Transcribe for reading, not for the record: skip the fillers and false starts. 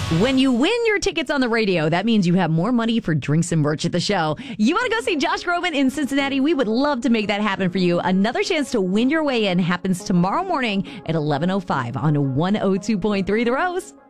When you win your tickets on the radio, that means you have more money for drinks and merch at the show. You want to go see Josh Groban in Cincinnati? We would love to make that happen for you. Another chance to win your way in happens tomorrow morning at 11:05 on 102.3 The Rose.